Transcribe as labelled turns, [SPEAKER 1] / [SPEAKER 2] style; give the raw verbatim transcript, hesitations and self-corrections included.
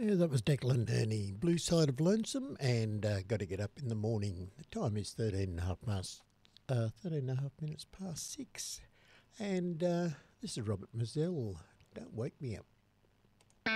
[SPEAKER 1] Yeah, that was Declan Ernie, Blue Side of Lonesome, and uh, got to get up in the morning. The time is thirteen and a half past, uh, thirteen and a half minutes past six, and uh, this is Robert Mazzell. Don't wake me up.